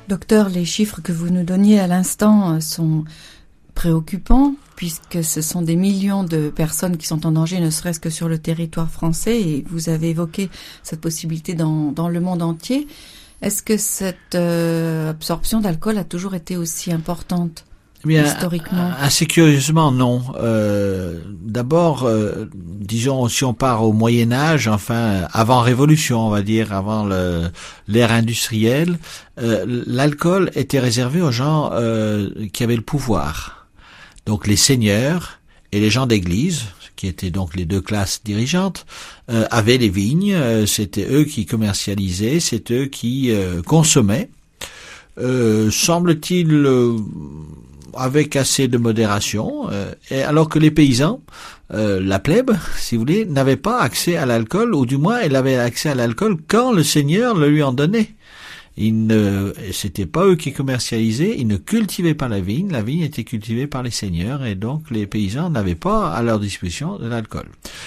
Docteur, les chiffres que vous nous donniez à l'instant sont préoccupants, puisque ce sont des millions de personnes qui sont en danger, ne serait-ce que sur le territoire français, et vous avez évoqué cette possibilité dans le monde entier. Est-ce que cette absorption d'alcool a toujours été aussi importante? Bien, historiquement? Assez curieusement, non. D'abord, disons, si on part au Moyen-Âge, enfin, avant Révolution, on va dire, avant l'ère industrielle, l'alcool était réservé aux gens qui avaient le pouvoir. Donc les seigneurs et les gens d'église, qui étaient donc les deux classes dirigeantes, avaient les vignes, c'était eux qui commercialisaient, c'est eux qui consommaient. Semble-t-il avec assez de modération, et alors que les paysans, la plèbe, si vous voulez, n'avaient pas accès à l'alcool, ou du moins elle avait accès à l'alcool quand le seigneur le lui en donnait. C'était pas eux qui commercialisaient, ils ne cultivaient pas la vigne était cultivée par les seigneurs, et donc les paysans n'avaient pas à leur disposition de l'alcool.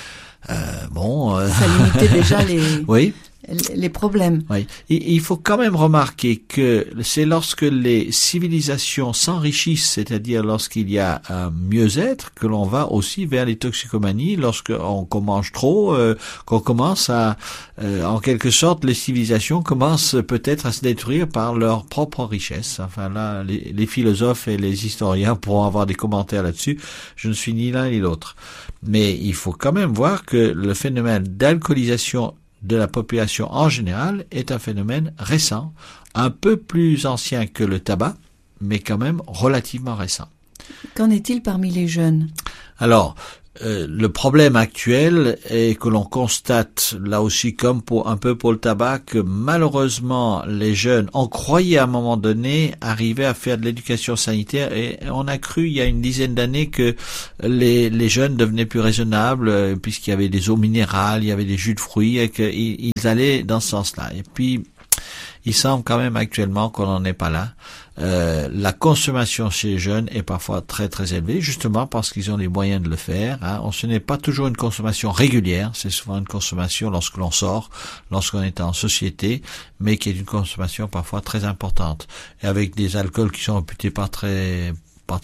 Ça limitait déjà les problèmes. Oui. Il faut quand même remarquer que c'est lorsque les civilisations s'enrichissent, c'est-à-dire lorsqu'il y a un mieux-être, que l'on va aussi vers les toxicomanies, lorsqu'on mange trop, qu'on commence à, en quelque sorte, les civilisations commencent peut-être à se détruire par leur propre richesse. Enfin là, les philosophes et les historiens pourront avoir des commentaires là-dessus. Je ne suis ni l'un ni l'autre. Mais il faut quand même voir que le phénomène d'alcoolisation de la population en général est un phénomène récent, un peu plus ancien que le tabac, mais quand même relativement récent. Qu'en est-il parmi les jeunes? Alors, le problème actuel est que l'on constate, là aussi comme un peu pour le tabac, que malheureusement les jeunes, on croyait à un moment donné arriver à faire de l'éducation sanitaire, et on a cru il y a une dizaine d'années que les jeunes devenaient plus raisonnables, puisqu'il y avait des eaux minérales, il y avait des jus de fruits, et qu'ils allaient dans ce sens-là. Et puis, il semble quand même actuellement qu'on n'en est pas là. La consommation chez les jeunes est parfois très très élevée, justement parce qu'ils ont les moyens de le faire. Ce n'est pas toujours une consommation régulière, c'est souvent une consommation lorsque l'on sort, lorsqu'on est en société, mais qui est une consommation parfois très importante. Et avec des alcools qui sont réputés pas très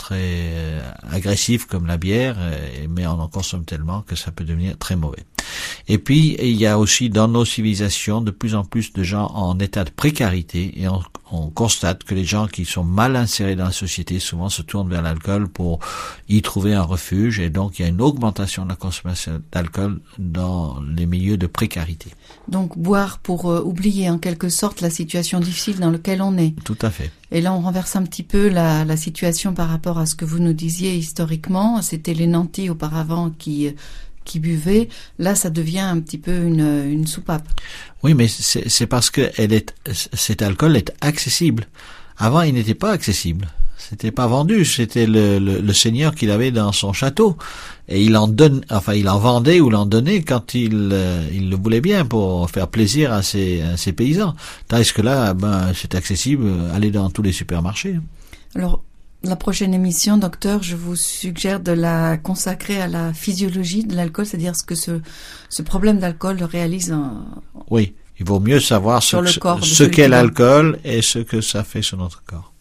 agressifs comme la bière, mais on en consomme tellement que ça peut devenir très mauvais. Et puis, il y a aussi dans nos civilisations de plus en plus de gens en état de précarité, et on constate que les gens qui sont mal insérés dans la société souvent se tournent vers l'alcool pour y trouver un refuge, et donc il y a une augmentation de la consommation d'alcool dans les milieux de précarité. Donc boire pour oublier en quelque sorte la situation difficile dans laquelle on est. Tout à fait. Et là on renverse un petit peu la situation par rapport à ce que vous nous disiez historiquement. C'était les nantis auparavant qui buvaient. Là ça devient un petit peu une soupape. Oui, mais c'est parce que cet alcool est accessible. Avant il n'était pas accessible. C'était pas vendu, c'était le seigneur qui l'avait dans son château, et il en vendait ou l'en donnait quand il le voulait bien pour faire plaisir à ses paysans. Tandis que là, c'est accessible, aller dans tous les supermarchés. Alors, la prochaine émission, docteur, je vous suggère de la consacrer à la physiologie de l'alcool, c'est-à-dire ce que ce problème d'alcool réalise Oui, il vaut mieux savoir ce qu'est l'alcool et ce que ça fait sur notre corps.